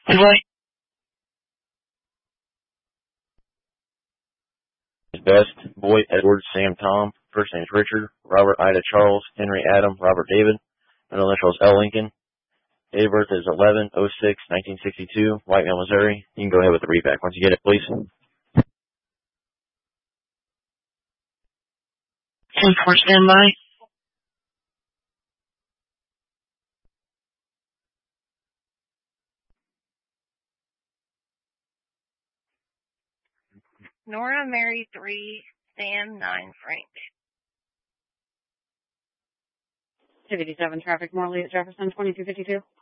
Right. Best, Boy, Edward, Sam, Tom. First name is Richard. Robert, Ida, Charles. Henry, Adam. Robert, David. Middle initial is L. Lincoln. Date of birth is 11/06/1962. Whiteville, Missouri. You can go ahead with the readback once you get it, please. 10-4 standby. Nora, Mary 3, Sam 9, Frank. 257 traffic, Morley at Jefferson, 2252.